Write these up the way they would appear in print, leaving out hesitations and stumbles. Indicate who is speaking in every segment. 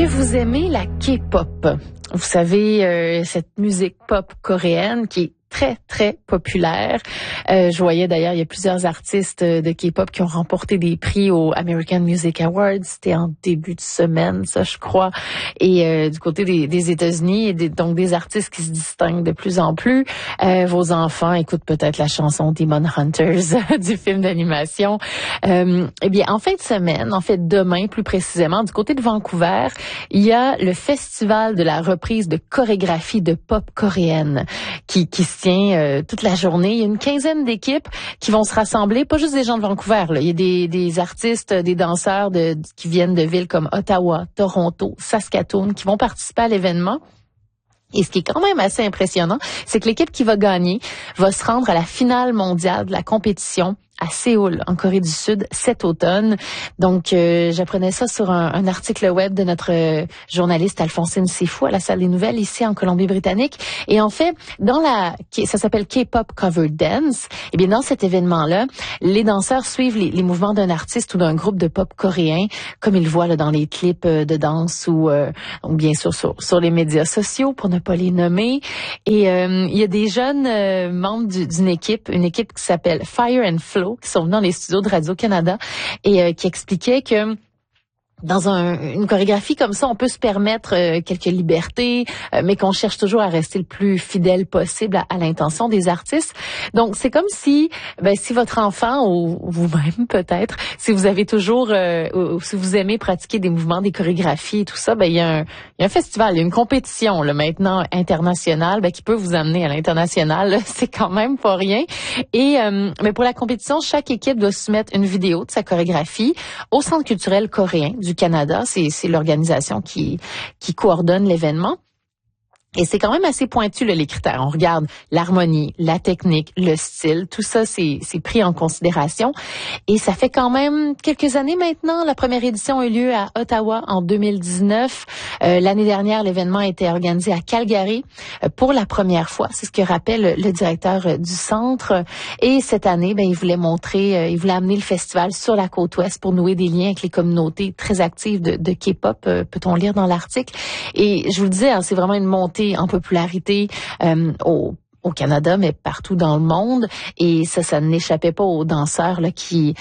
Speaker 1: que vous aimez la K-pop? Vous savez, cette musique pop coréenne qui est très, très populaire. Je voyais d'ailleurs, il y a plusieurs artistes de K-pop qui ont remporté des prix aux American Music Awards. C'était en début de semaine, ça, je crois. Et du côté des États-Unis, et donc des artistes qui se distinguent de plus en plus. Vos enfants écoutent peut-être la chanson Demon Hunters du film d'animation. Eh bien, en fin de semaine, en fait demain plus précisément, du côté de Vancouver, il y a le festival de la reprise de chorégraphie de pop coréenne qui se tient toute la journée. Il y a une quinzaine d'équipes qui vont se rassembler, pas juste des gens de Vancouver, là. Il y a des artistes, des danseurs qui viennent de villes comme Ottawa, Toronto, Saskatoon, qui vont participer à l'événement. Et ce qui est quand même assez impressionnant, c'est que l'équipe qui va gagner va se rendre à la finale mondiale de la compétition à Séoul, en Corée du Sud, cet automne. Donc, j'apprenais ça sur un article web de notre journaliste Alphonsine Sefou à la Salle des Nouvelles, ici en Colombie-Britannique. Et en fait, ça s'appelle K-pop Cover Dance. Et bien, dans cet événement-là, les danseurs suivent les mouvements d'un artiste ou d'un groupe de pop coréen, comme ils le voient là, dans les clips de danse ou bien sûr sur les médias sociaux, pour ne pas les nommer. Et il y a des jeunes membres d'une équipe, une équipe qui s'appelle Fire and Flow, qui sont venus dans les studios de Radio-Canada et qui expliquaient que dans une chorégraphie comme ça, on peut se permettre quelques libertés, mais qu'on cherche toujours à rester le plus fidèle possible à l'intention des artistes. Donc, c'est comme si votre enfant ou vous-même peut-être, si vous avez toujours, ou si vous aimez pratiquer des mouvements, des chorégraphies et tout ça, il y a un festival, il y a une compétition là maintenant internationale qui peut vous amener à l'international. C'est quand même pas rien. Et mais pour la compétition, chaque équipe doit soumettre une vidéo de sa chorégraphie au Centre culturel coréen du Canada. C'est l'organisation qui coordonne l'événement. Et c'est quand même assez pointu, là, les critères. On regarde l'harmonie, la technique, le style. Tout ça, c'est pris en considération. Et ça fait quand même quelques années maintenant. La première édition a eu lieu à Ottawa en 2019. L'année dernière, l'événement a été organisé à Calgary pour la première fois. C'est ce que rappelle le directeur du centre. Et cette année, il voulait amener le festival sur la côte ouest pour nouer des liens avec les communautés très actives de K-pop, peut-on lire dans l'article. Et je vous le disais, c'est vraiment une montée en popularité au Canada, mais partout dans le monde. Et ça n'échappait pas aux danseurs là, qui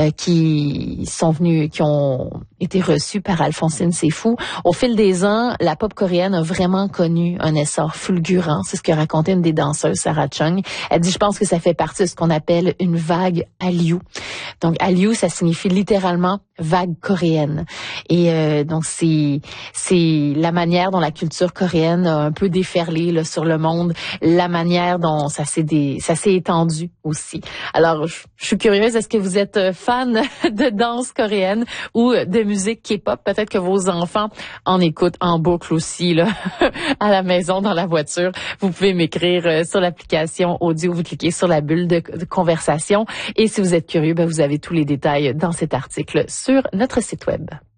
Speaker 1: sont venus, qui ont été reçus par Alphonsine Sefou. Au fil des ans, la pop coréenne a vraiment connu un essor fulgurant. C'est ce que racontait une des danseuses, Sarah Chung. Elle dit, je pense que ça fait partie de ce qu'on appelle une vague Hallyu. Donc, Hallyu, ça signifie littéralement vague coréenne. Et donc, c'est la manière dont la culture coréenne a un peu déferlé là, sur le monde, la manière dont ça s'est étendu aussi. Alors, je suis curieuse, est-ce que vous êtes fan de danse coréenne ou de musique K-pop? Peut-être que vos enfants en écoutent en boucle aussi là, à la maison, dans la voiture. Vous pouvez m'écrire sur l'application audio, vous cliquez sur la bulle de conversation. Et si vous êtes curieux, vous avez tous les détails dans cet article sur notre site web.